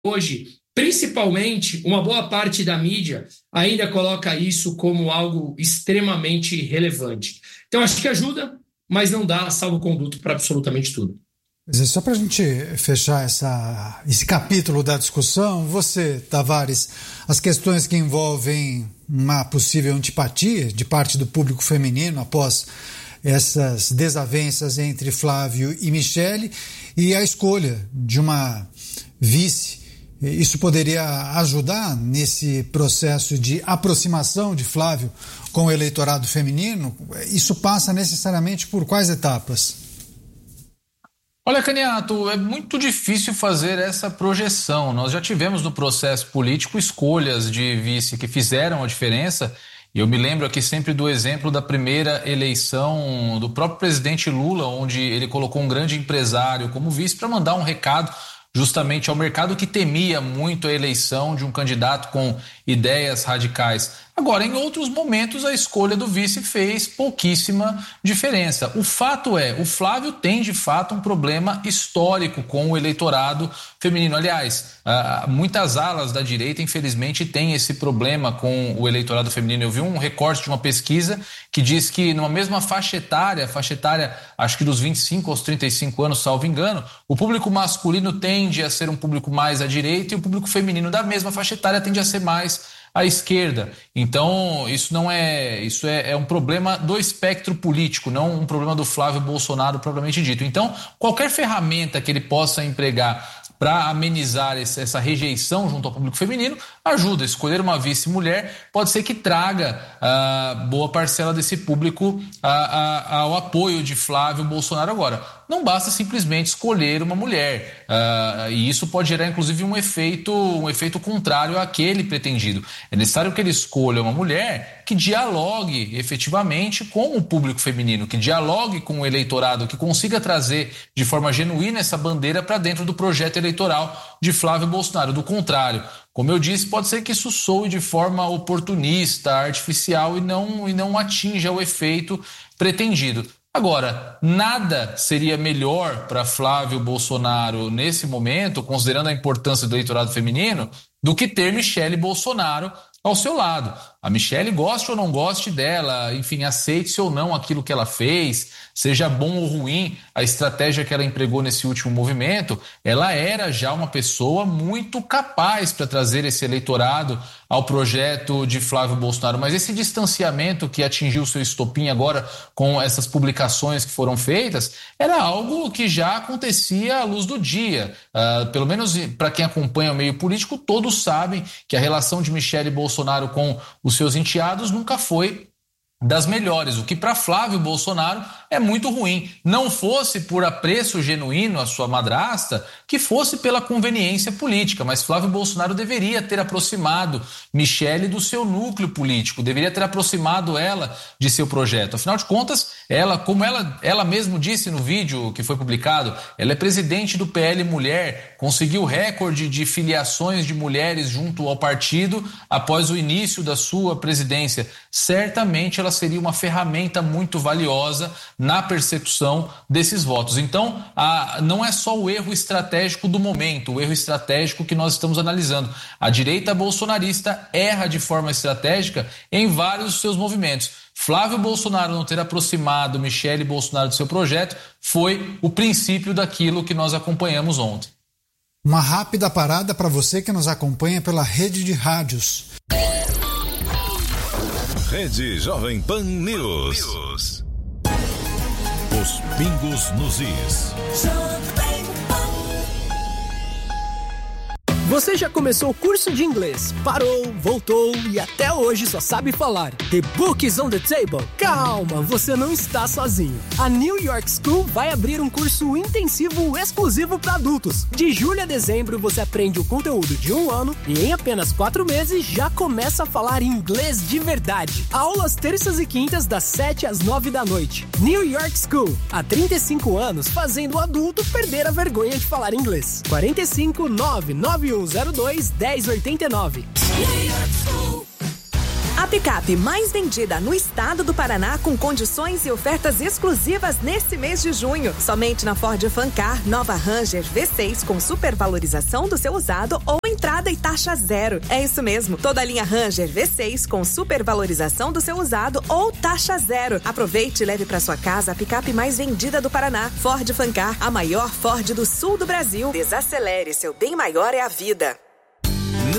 hoje, principalmente, uma boa parte da mídia ainda coloca isso como algo extremamente relevante. Então, acho que ajuda, mas não dá salvo-conduto para absolutamente tudo. Só para a gente fechar esse capítulo da discussão, você, Tavares, as questões que envolvem uma possível antipatia de parte do público feminino após essas desavenças entre Flávio e Michele e a escolha de uma vice, isso poderia ajudar nesse processo de aproximação de Flávio com o eleitorado feminino? Isso passa necessariamente por quais etapas? Olha, Caniato, é muito difícil fazer essa projeção. Nós já tivemos no processo político escolhas de vice que fizeram a diferença. E eu me lembro aqui sempre do exemplo da primeira eleição do próprio presidente Lula, onde ele colocou um grande empresário como vice para mandar um recado justamente ao mercado que temia muito a eleição de um candidato com ideias radicais. Agora, em outros momentos, a escolha do vice fez pouquíssima diferença. O fato é, o Flávio tem de fato um problema histórico com o eleitorado feminino. Aliás, muitas alas da direita, infelizmente, têm esse problema com o eleitorado feminino. Eu vi um recorte de uma pesquisa que diz que numa mesma faixa etária, acho que dos 25 aos 35 anos, salvo engano, o público masculino tende a ser um público mais à direita e o público feminino da mesma faixa etária tende a ser mais à esquerda. Então, isso é um problema do espectro político, não um problema do Flávio Bolsonaro propriamente dito. Então, qualquer ferramenta que ele possa empregar para amenizar essa rejeição junto ao público feminino ajuda. Escolher uma vice-mulher pode ser que traga boa parcela desse público ao apoio de Flávio Bolsonaro. Agora, não basta simplesmente escolher uma mulher, e isso pode gerar inclusive um efeito contrário àquele pretendido. É necessário que ele escolha uma mulher que dialogue efetivamente com o público feminino, que dialogue com o eleitorado, que consiga trazer de forma genuína essa bandeira para dentro do projeto eleitoral de Flávio Bolsonaro. Do contrário, como eu disse, pode ser que isso soe de forma oportunista, artificial e não atinja o efeito pretendido. Agora, nada seria melhor para Flávio Bolsonaro nesse momento, considerando a importância do eleitorado feminino, do que ter Michele Bolsonaro ao seu lado. A Michele, goste ou não goste dela, enfim, aceite-se ou não aquilo que ela fez, seja bom ou ruim a estratégia que ela empregou nesse último movimento, ela era já uma pessoa muito capaz para trazer esse eleitorado ao projeto de Flávio Bolsonaro. Mas esse distanciamento que atingiu seu estopim agora com essas publicações que foram feitas, era algo que já acontecia à luz do dia. Pelo menos para quem acompanha o meio político, todos sabem que a relação de Michele Bolsonaro com os seus enteados nunca foi das melhores, o que para Flávio Bolsonaro é muito ruim. Não fosse por apreço genuíno à sua madrasta, que fosse pela conveniência política, mas Flávio Bolsonaro deveria ter aproximado Michele do seu núcleo político, deveria ter aproximado ela de seu projeto. Afinal de contas, como ela mesmo disse no vídeo que foi publicado, ela é presidente do PL Mulher, conseguiu recorde de filiações de mulheres junto ao partido após o início da sua presidência. Certamente ela seria uma ferramenta muito valiosa na persecução desses votos. Então, não é só o erro estratégico do momento, o erro estratégico que nós estamos analisando. A direita bolsonarista erra de forma estratégica em vários dos seus movimentos. Flávio Bolsonaro não ter aproximado Michele Bolsonaro do seu projeto foi o princípio daquilo que nós acompanhamos ontem. Uma rápida parada para você que nos acompanha pela rede de rádios. Rede Jovem Pan News. Os pingos nos is. Você já começou o curso de inglês, parou, voltou e até hoje só sabe falar The Book is on the Table? Calma, você não está sozinho. A New York School vai abrir um curso intensivo exclusivo para adultos. De julho a dezembro você aprende o conteúdo de 1 ano e em apenas 4 meses já começa a falar inglês de verdade. Aulas terças e quintas das 7 às 9 da noite. New York School, há 35 anos fazendo o adulto perder a vergonha de falar inglês. 45 99102 1089. A picape mais vendida no estado do Paraná com condições e ofertas exclusivas nesse mês de junho. Somente na Ford Fancar, nova Ranger V6 com supervalorização do seu usado ou entrada e taxa zero. É isso mesmo, toda a linha Ranger V6 com supervalorização do seu usado ou taxa zero. Aproveite e leve para sua casa a picape mais vendida do Paraná. Ford Fancar, a maior Ford do sul do Brasil. Desacelere, seu bem maior é a vida.